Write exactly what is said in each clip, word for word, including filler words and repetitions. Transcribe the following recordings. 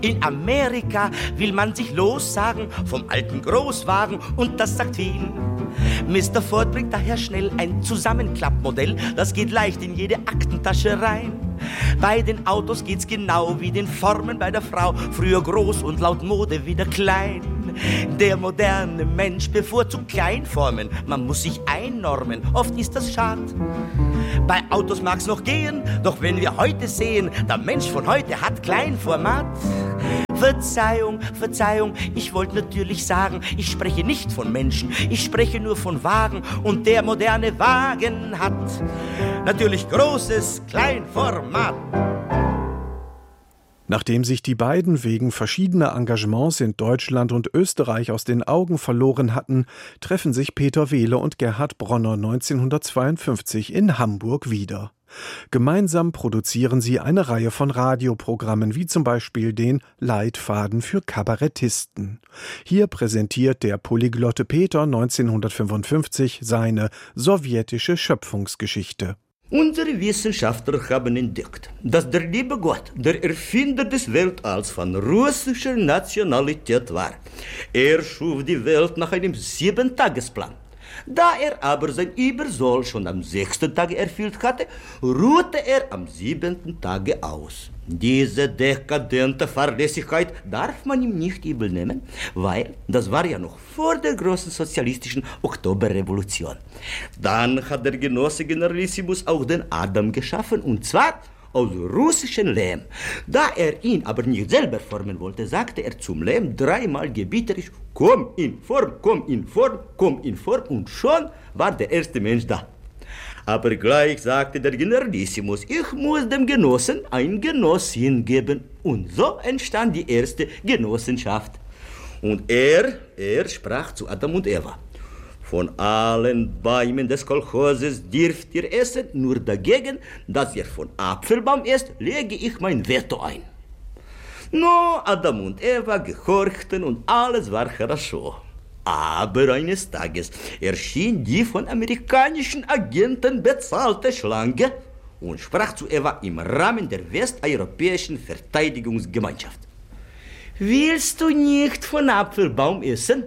In Amerika will man sich lossagen vom alten Großwagen und das sagt viel. Mister Ford bringt daher schnell ein Zusammenklappmodell, das geht leicht in jede Aktentasche rein. Bei den Autos geht's genau wie den Formen bei der Frau, früher groß und laut Mode wieder klein. Der moderne Mensch bevorzugt Kleinformen, man muss sich einnormen, oft ist das schad. Bei Autos mag's noch gehen, doch wenn wir heute sehen, der Mensch von heute hat Kleinformat. Verzeihung, Verzeihung, ich wollte natürlich sagen, ich spreche nicht von Menschen, ich spreche nur von Wagen und der moderne Wagen hat natürlich großes Kleinformat. Nachdem sich die beiden wegen verschiedener Engagements in Deutschland und Österreich aus den Augen verloren hatten, treffen sich Peter Wehle und Gerhard Bronner neunzehnhundertzweiundfünfzig in Hamburg wieder. Gemeinsam produzieren sie eine Reihe von Radioprogrammen, wie zum Beispiel den Leitfaden für Kabarettisten. Hier präsentiert der polyglotte Peter neunzehnhundertfünfundfünfzig seine sowjetische Schöpfungsgeschichte. Unsere Wissenschaftler haben entdeckt, dass der liebe Gott, der Erfinder des Weltalls, von russischer Nationalität war. Er schuf die Welt nach einem Sieben-Tagesplan. Da er aber sein Übersoll schon am sechsten Tage erfüllt hatte, ruhte er am siebenten Tage aus. Diese dekadente Fahrlässigkeit darf man ihm nicht übel nehmen, weil das war ja noch vor der großen sozialistischen Oktoberrevolution. Dann hat der Genosse Generalissimus auch den Adam geschaffen, und zwar aus russischem Lehm. Da er ihn aber nicht selber formen wollte, sagte er zum Lehm dreimal gebieterisch: Komm in Form, komm in Form, komm in Form, und schon war der erste Mensch da. Aber gleich sagte der Generalissimus, ich muss dem Genossen ein Genossin geben. Und so entstand die erste Genossenschaft. Und er, er sprach zu Adam und Eva: Von allen Bäumen des Kolchoses dürft ihr essen, nur dagegen, dass ihr von Apfelbaum esst, lege ich mein Veto ein. No, Adam und Eva gehorchten und alles war хорошо. Aber eines Tages erschien die von amerikanischen Agenten bezahlte Schlange und sprach zu Eva im Rahmen der westeuropäischen Verteidigungsgemeinschaft: Willst du nicht von Apfelbaum essen?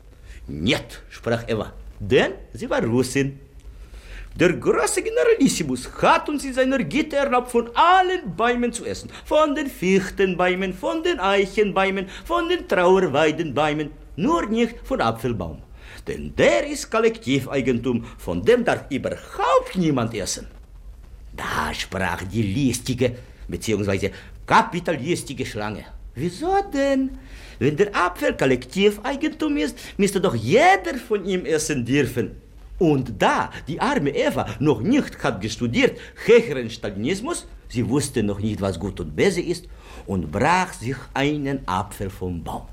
Nicht, sprach Eva, denn sie war Russin. Der große Generalissimus hat uns in seiner Gitte erlaubt, von allen Bäumen zu essen. Von den Fichtenbäumen, von den Eichenbäumen, von den Trauerweidenbäumen, nur nicht von Apfelbaum. Denn der ist Kollektiveigentum, von dem darf überhaupt niemand essen. Da sprach die listige bzw. kapitalistische Schlange: Wieso denn? Wenn der Apfel Kollektiveigentum ist, müsste doch jeder von ihm essen dürfen. Und da die arme Eva noch nicht hat gestudiert höheren Stalinismus, sie wusste noch nicht, was Gut und Böse ist, und brach sich einen Apfel vom Baum.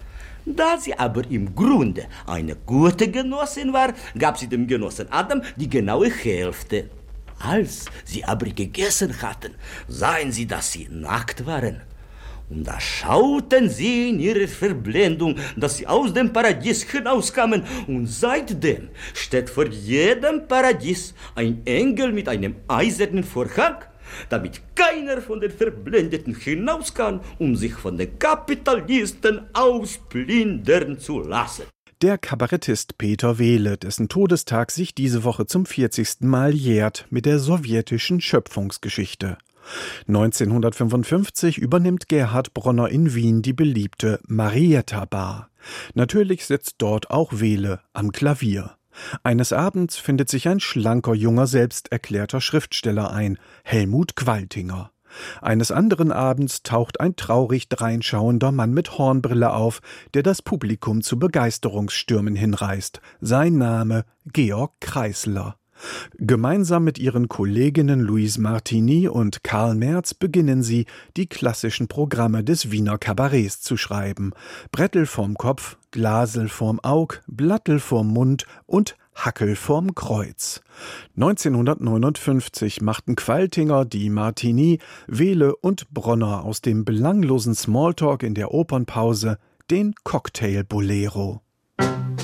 Da sie aber im Grunde eine gute Genossin war, gab sie dem Genossen Adam die genaue Hälfte. Als sie aber gegessen hatten, sahen sie, dass sie nackt waren. Und da schauten sie in ihre Verblendung, dass sie aus dem Paradies hinauskamen. Und seitdem steht vor jedem Paradies ein Engel mit einem eisernen Vorhang, damit keiner von den Verblendeten hinaus kann, um sich von den Kapitalisten ausplündern zu lassen. Der Kabarettist Peter Wehle, dessen Todestag sich diese Woche zum vierzigsten Mal jährt mit der sowjetischen Schöpfungsgeschichte. neunzehnhundertfünfundfünfzig übernimmt Gerhard Bronner in Wien die beliebte Marietta Bar. Natürlich sitzt dort auch Wehle am Klavier. Eines Abends findet sich ein schlanker, junger, selbsterklärter Schriftsteller ein, Helmut Qualtinger. Eines anderen Abends taucht ein traurig dreinschauender Mann mit Hornbrille auf, der das Publikum zu Begeisterungsstürmen hinreißt. Sein Name Georg Kreisler. Gemeinsam mit ihren Kolleginnen Louise Martini und Karl Merz beginnen sie, die klassischen Programme des Wiener Kabarets zu schreiben. Brettel vorm Kopf, Glasel vorm Aug, Blattel vorm Mund und Hackel vorm Kreuz. neunzehnhundertneunundfünfzig machten Qualtinger, die Martini, Wehle und Bronner aus dem belanglosen Smalltalk in der Opernpause den Cocktail-Bolero.